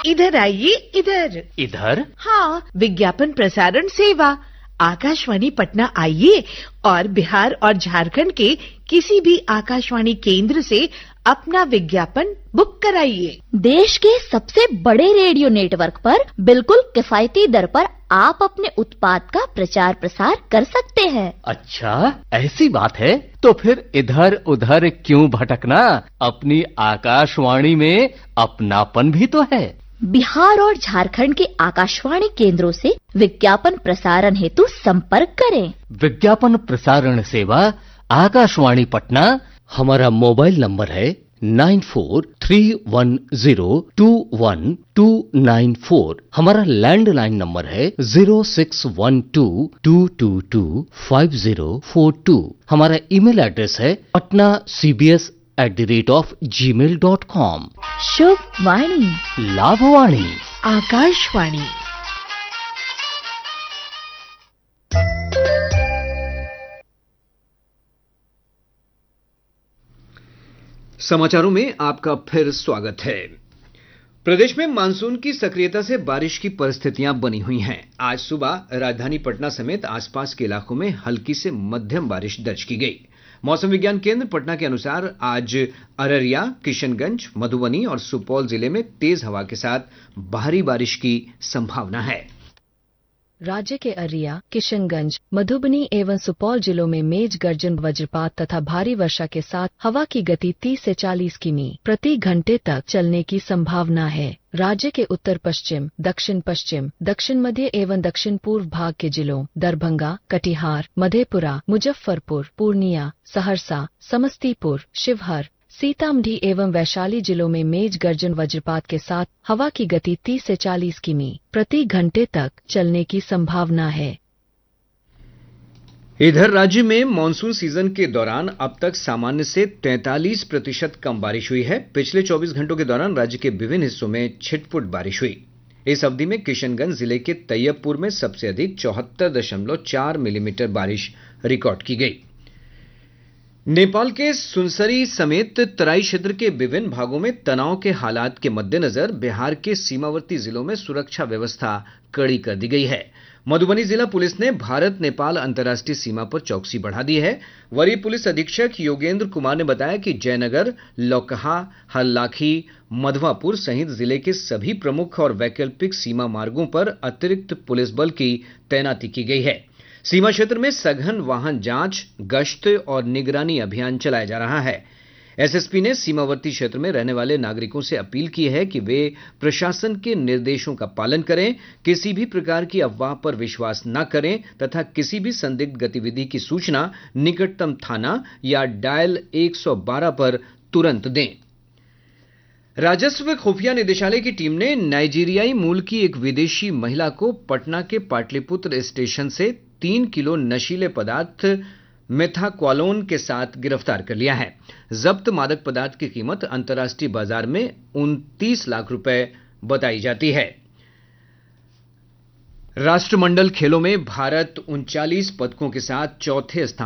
इधर आइए, इधर। इधर? हाँ, विज्ञापन प्रसारण सेवा आकाशवाणी पटना आइए और बिहार और झारखंड के किसी भी आकाशवाणी केंद्र से अपना विज्ञापन बुक कराइए। देश के सबसे बड़े रेडियो नेटवर्क पर बिल्कुल किफायती दर पर आप अपने उत्पाद का प्रचार प्रसार कर सकते हैं। अच्छा, ऐसी बात है तो फिर इधर उधर क्यों भटकना, अपनी आकाशवाणी में अपनापन भी तो है। बिहार और झारखंड के आकाशवाणी केंद्रों से विज्ञापन प्रसारण हेतु संपर्क करें। विज्ञापन प्रसारण सेवा आकाशवाणी पटना। हमारा मोबाइल नंबर है 9431021294। हमारा लैंडलाइन नंबर है 0612225042। हमारा ईमेल एड्रेस है patnacbs@gmail.com। शुभ वाणी, लाभवाणी, आकाशवाणी। समाचारों में आपका फिर स्वागत है। प्रदेश में मानसून की सक्रियता से बारिश की परिस्थितियां बनी हुई हैं। आज सुबह राजधानी पटना समेत आसपास के इलाकों में हल्की से मध्यम बारिश दर्ज की गई। मौसम विज्ञान केंद्र पटना के अनुसार आज अररिया, किशनगंज, मधुबनी और सुपौल जिले में तेज हवा के साथ भारी बारिश की संभावना है। राज्य के अररिया, किशनगंज, मधुबनी एवं सुपौल जिलों में मेघ गर्जन, वज्रपात तथा भारी वर्षा के साथ हवा की गति 30 से 40 किमी प्रति घंटे तक चलने की संभावना है। राज्य के उत्तर पश्चिम, दक्षिण पश्चिम, दक्षिण मध्य एवं दक्षिण पूर्व भाग के जिलों दरभंगा, कटिहार, मधेपुरा, मुजफ्फरपुर, पूर्णिया, सहरसा, समस्तीपुर, शिवहर, सीतामढ़ी एवं वैशाली जिलों में मेघ गर्जन, वज्रपात के साथ हवा की गति 30 से 40 किमी प्रति घंटे तक चलने की संभावना है। इधर राज्य में मानसून सीजन के दौरान अब तक सामान्य से 43% कम बारिश हुई है। पिछले 24 घंटों के दौरान राज्य के विभिन्न हिस्सों में छिटपुट बारिश हुई। इस अवधि में किशनगंज जिले के तैयबपुर में सबसे अधिक 74.4 मिलीमीटर बारिश रिकॉर्ड की गई। नेपाल के सुनसरी समेत तराई क्षेत्र के विभिन्न भागों में तनाव के हालात के मद्देनजर बिहार के सीमावर्ती जिलों में सुरक्षा व्यवस्था कड़ी कर दी गई है। मधुबनी जिला पुलिस ने भारत नेपाल अंतर्राष्ट्रीय सीमा पर चौकसी बढ़ा दी है। वरीय पुलिस अधीक्षक योगेंद्र कुमार ने बताया कि जयनगर, लौकहा, हरलाखी, मधवापुर सहित जिले के सभी प्रमुख और वैकल्पिक सीमा मार्गों पर अतिरिक्त पुलिस बल की तैनाती की गई है। सीमा क्षेत्र में सघन वाहन जांच, गश्त और निगरानी अभियान चलाया जा रहा है। एसएसपी ने सीमावर्ती क्षेत्र में रहने वाले नागरिकों से अपील की है कि वे प्रशासन के निर्देशों का पालन करें, किसी भी प्रकार की अफवाह पर विश्वास न करें तथा किसी भी संदिग्ध गतिविधि की सूचना निकटतम थाना या डायल 112 पर तुरंत दें। राजस्व खुफिया निदेशालय की टीम ने नाइजीरियाई मूल की एक विदेशी महिला को पटना के पाटलिपुत्र स्टेशन से 3 किलो नशीले पदार्थ मेथाक्वालोन के साथ गिरफ्तार कर लिया है। जब्त मादक पदार्थ की कीमत अंतर्राष्ट्रीय बाजार में 29 लाख रुपए बताई जाती है। राष्ट्रमंडल खेलों में भारत 39 पदकों के साथ चौथे स्थान